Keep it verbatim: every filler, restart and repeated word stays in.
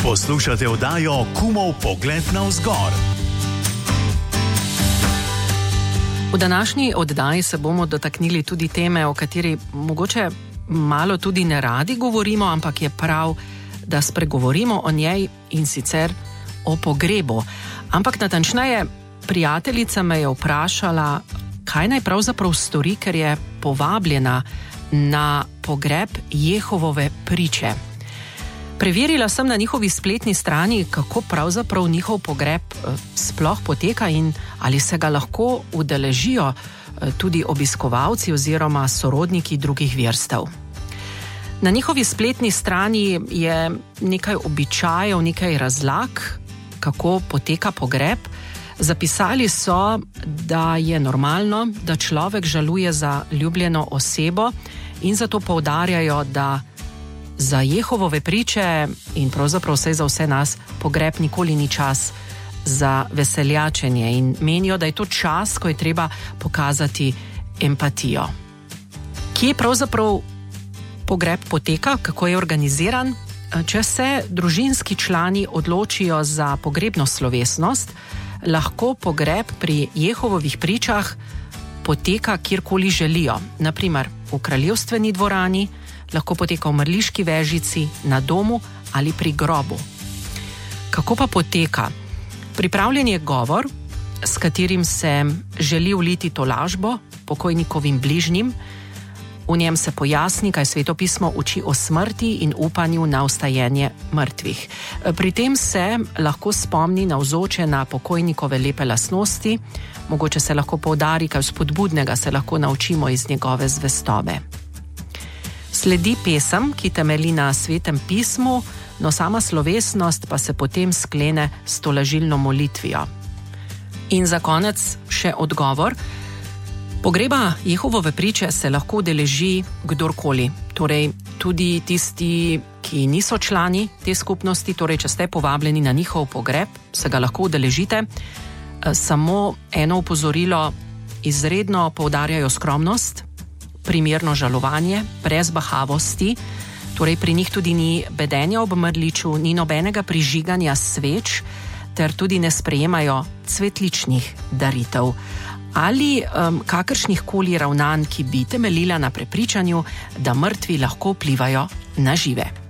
Poslušate oddajo Kumov pogled navzgor. V današnji oddaji se bomo dotaknili tudi teme, o kateri mogoče malo tudi ne radi govorimo, ampak je prav, da spregovorimo o njej, in sicer o pogrebu. Ampak natančneje, prijateljica me je vprašala, kaj naj pravzaprav stori, ker je povabljena na pogreb Jehovove priče. Preverila sem na njihovi spletni strani, kako pravzaprav njihov pogreb sploh poteka in ali se ga lahko udeležijo tudi obiskovalci oziroma sorodniki drugih verstev. Na njihovi spletni strani je nekaj običajev, nekaj razlag, kako poteka pogreb. Zapisali so, da je normalno, da človek žaluje za ljubljeno osebo, in zato poudarjajo, da za Jehovove priče in pravzaprav vse za vse nas pogreb nikoli ni čas za veseljačenje, in menijo, da je to čas, ko je treba pokazati empatijo. Kje pravzaprav pogreb poteka, kako je organiziran? Če se družinski člani odločijo za pogrebno slovesnost, lahko pogreb pri Jehovovih pričah poteka kjerkoli želijo. Naprimer v kraljevstveni dvorani, lahko poteka v mrliški vežici, na domu ali pri grobu. Kako pa poteka? Pripravljen je govor, s katerim se želi vliti tolažbo pokojnikovim bližnjim. V njem se pojasni, kaj Sveto pismo uči o smrti in upanju na vstajenje mrtvih. Pri tem se lahko spomni navzoče na pokojnikove lepe lastnosti, mogoče se lahko poudari, kaj spodbudnega se lahko naučimo iz njegove zvestobe. Sledi pesem, ki temelji na Svetem pismu, no sama slovesnost pa se potem sklene s tolažilno molitvijo. In za konec še odgovor. Pogreba Jehovove priče se lahko udeleži kdorkoli, torej tudi tisti, ki niso člani te skupnosti, torej če ste povabljeni na njihov pogreb, se ga lahko udeležite. Samo eno opozorilo, izredno poudarjajo skromnost, primerno žalovanje, brez bahavosti, torej pri njih tudi ni bedenja ob mrliču, ni nobenega prižiganja sveč, ter tudi ne sprejemajo cvetličnih daritev ali um, kakršnih koli ravnanj, ki bi temeljila na prepričanju, da mrtvi lahko vplivajo na žive.